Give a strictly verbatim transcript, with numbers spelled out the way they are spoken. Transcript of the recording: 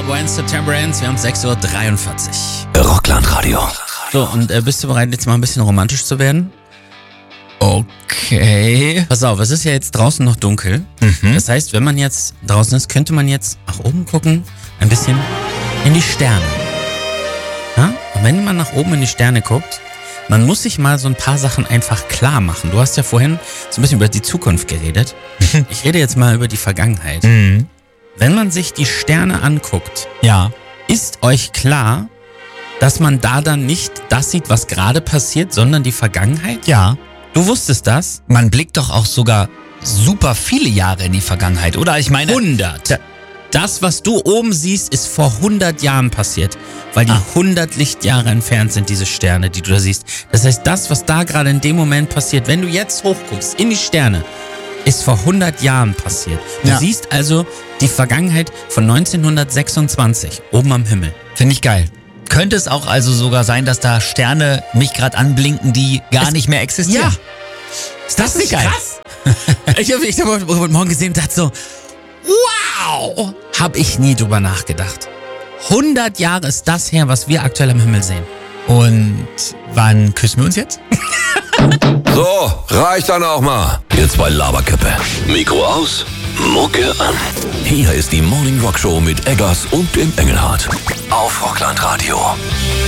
When September Ends, wir haben sechs Uhr dreiundvierzig. Rockland-Radio. So, und äh, bist du bereit, jetzt mal ein bisschen romantisch zu werden? Okay. Pass auf, es ist ja jetzt draußen noch dunkel. Mhm. Das heißt, wenn man jetzt draußen ist, könnte man jetzt nach oben gucken, ein bisschen in die Sterne. Ja? Und wenn man nach oben in die Sterne guckt, man muss sich mal so ein paar Sachen einfach klar machen. Du hast ja vorhin so ein bisschen über die Zukunft geredet. Ich rede jetzt mal über die Vergangenheit. Mhm. Wenn man sich die Sterne anguckt, Ja. ist euch klar, dass man da dann nicht das sieht, was gerade passiert, sondern die Vergangenheit? Ja. Du wusstest das? Man blickt doch auch sogar super viele Jahre in die Vergangenheit, oder? Ich meine... hundert. Das, was du oben siehst, ist vor hundert Jahren passiert, weil die Ah. hundert Lichtjahre entfernt sind, diese Sterne, die du da siehst. Das heißt, das, was da gerade in dem Moment passiert, wenn du jetzt hochguckst in die Sterne, ist vor hundert Jahren passiert. Du Ja. siehst also die Vergangenheit von neunzehnhundertsechsundzwanzig oben am Himmel. Finde ich geil. Könnte es auch also sogar sein, dass da Sterne mich gerade anblinken, die gar Es- nicht mehr existieren? Ja. Ist das, nicht krass? ich habe ich hab heute Morgen gesehen und dachte so, wow, hab ich nie drüber nachgedacht. hundert Jahre ist das her, was wir aktuell am Himmel sehen. Und wann küssen wir uns jetzt? So, reicht dann auch mal. Jetzt bei Laberkippe. Mikro aus, Mucke an. Hier ist die Morning Rock Show mit Eggers und dem Engelhardt. Auf Rockland Radio.